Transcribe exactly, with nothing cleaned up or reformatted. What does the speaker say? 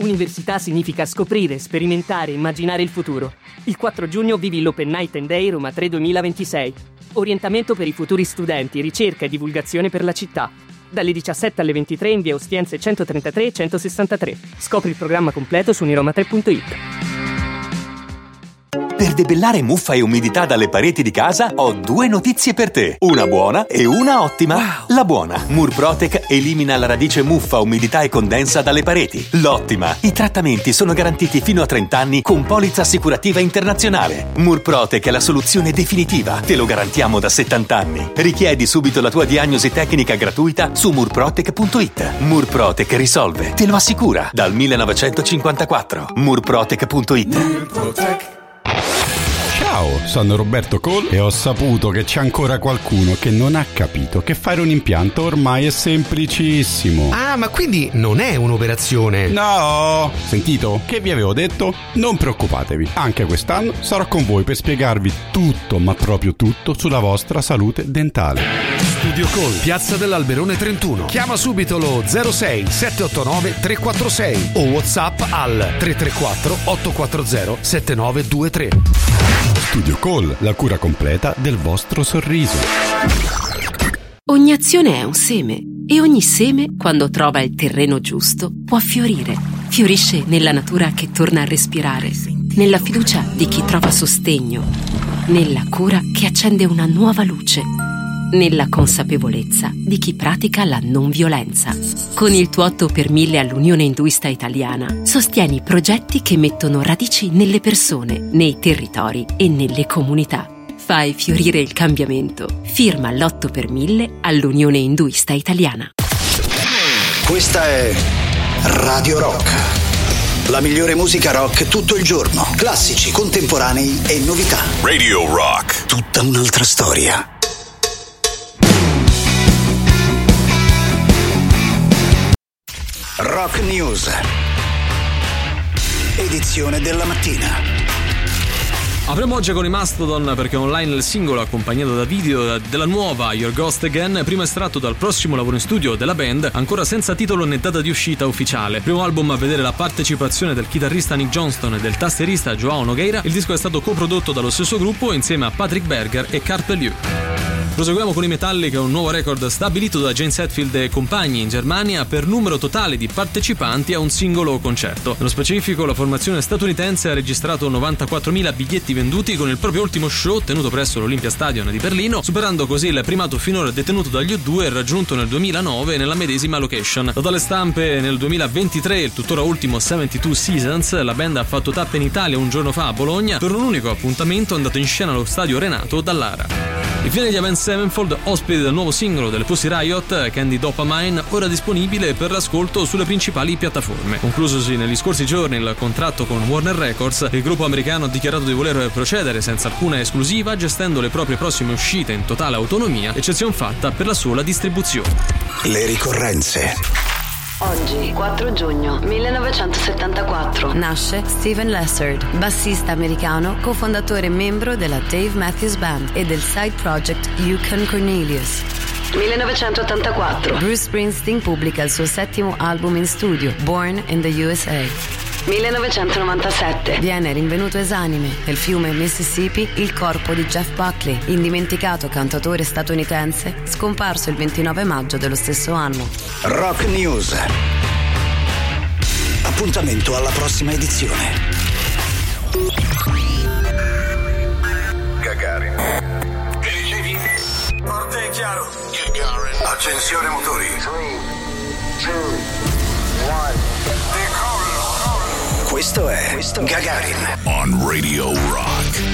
Università significa scoprire, sperimentare, immaginare il futuro. Il quattro giugno vivi l'Open Night and Day Roma tre duemilaventisei. Orientamento per i futuri studenti, ricerca e divulgazione per la città. Dalle diciassette alle ventitré in via Ostiense centotrentatré e centosessantatré. Scopri il programma completo su uniroma tre punto it. Per debellare muffa e umidità dalle pareti di casa ho due notizie per te. Una buona e una ottima. Wow. La buona: Murprotec elimina la radice muffa, umidità e condensa dalle pareti. L'ottima: i trattamenti sono garantiti fino a trenta anni con polizza assicurativa internazionale. Murprotec è la soluzione definitiva. Te lo garantiamo da settanta anni. Richiedi subito la tua diagnosi tecnica gratuita su murprotec punto it. Murprotec risolve, te lo assicura, dal millenovecentocinquantaquattro. murprotec punto it. Murprotec. Ciao, sono Roberto Cole e ho saputo che c'è ancora qualcuno che non ha capito che fare un impianto ormai è semplicissimo. Ah, ma quindi non è un'operazione? No! Sentito? Che vi avevo detto? Non preoccupatevi, anche quest'anno sarò con voi per spiegarvi tutto, ma proprio tutto, sulla vostra salute dentale. Studio Cole, Piazza dell'Alberone trentuno. Chiama subito lo zero sei sette otto nove tre quattro sei o WhatsApp al tre tre quattro otto quattro zero sette nove due tre. Studio Cole, la cura completa del vostro sorriso. Ogni azione è un seme e ogni seme, quando trova il terreno giusto, può fiorire. Fiorisce nella natura che torna a respirare, nella fiducia di chi trova sostegno, nella cura che accende una nuova luce, nella consapevolezza di chi pratica la non violenza. Con il tuo otto per mille all'Unione Induista Italiana sostieni progetti che mettono radici nelle persone, nei territori e nelle comunità. Fai fiorire il cambiamento. Firma l'otto per mille all'Unione Induista Italiana. Questa è Radio Rock. La migliore musica rock tutto il giorno. Classici, contemporanei e novità. Radio Rock. Tutta un'altra storia. Rock News, edizione della mattina. Apriamo oggi con i Mastodon perché online il singolo accompagnato da video della nuova Your Ghost Again, primo estratto dal prossimo lavoro in studio della band, ancora senza titolo né data di uscita ufficiale. Primo album a vedere la partecipazione del chitarrista Nick Johnston e del tastierista Joao Nogueira. Il disco è stato coprodotto dallo stesso gruppo insieme a Patrick Berger e Carpe Liu. Proseguiamo con i Metallica, un nuovo record stabilito da James Hetfield e compagni in Germania per numero totale di partecipanti a un singolo concerto. Nello specifico, la formazione statunitense ha registrato novantaquattromila biglietti venduti con il proprio ultimo show tenuto presso l'Olympia Stadion di Berlino, superando così il primato finora detenuto dagli U due raggiunto nel duemilanove nella medesima location. Totale stampe nel duemilaventitré, il tuttora ultimo settantadue Seasons, la band ha fatto tappa in Italia un giorno fa a Bologna per un unico appuntamento andato in scena allo stadio Renato Dallara. Infine gli Avenged Sevenfold, ospiti del nuovo singolo delle Pussy Riot, Candy Dopamine, ora disponibile per l'ascolto sulle principali piattaforme. Conclusosi negli scorsi giorni il contratto con Warner Records, il gruppo americano ha dichiarato di voler procedere senza alcuna esclusiva, gestendo le proprie prossime uscite in totale autonomia, eccezion fatta per la sola distribuzione. Le ricorrenze. Oggi, quattro giugno millenovecentosettantaquattro, nasce Steven Lessard, bassista americano, cofondatore e membro della Dave Matthews Band e del side project Yukon Cornelius. millenovecentottantaquattro, Bruce Springsteen pubblica il suo settimo album in studio, Born in the U S A. millenovecentonovantasette, viene rinvenuto esanime nel fiume Mississippi il corpo di Jeff Buckley, indimenticato cantautore statunitense, scomparso il ventinove maggio dello stesso anno. Rock News. Appuntamento alla prossima edizione. Gagarin. Che dicevi? Forte e chiaro. Gagarin. Accensione motori. tre, due, uno. Questo è Gagarin on Radio Rock.